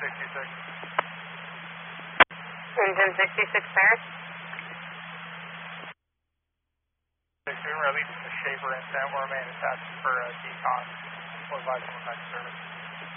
66. Engine 66 Paris. We're releasing the Shaper and San Juan attached for decon. Full advice on service.